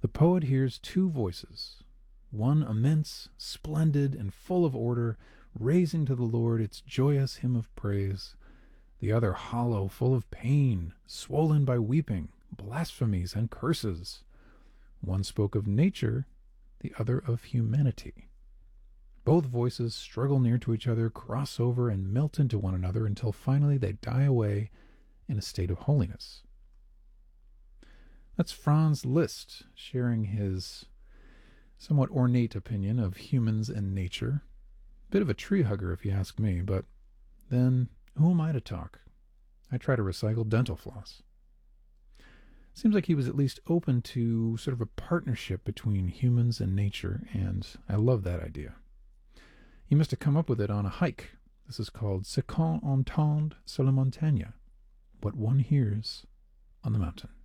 The poet hears two voices, one immense, splendid, and full of order, raising to the Lord its joyous hymn of praise, the other hollow, full of pain, swollen by weeping, blasphemies, and curses. One spoke of nature, the other of humanity. Both voices struggle near to each other, cross over, and melt into one another until finally they die away in a state of holiness. That's Franz Liszt sharing his somewhat ornate opinion of humans and nature. Bit of a tree hugger, if you ask me, but then who am I to talk? I try to recycle dental floss. Seems like he was at least open to sort of a partnership between humans and nature, and I love that idea. He must have come up with it on a hike. This is called Ce qu'on entend sur la montagne, what one hears on the mountain.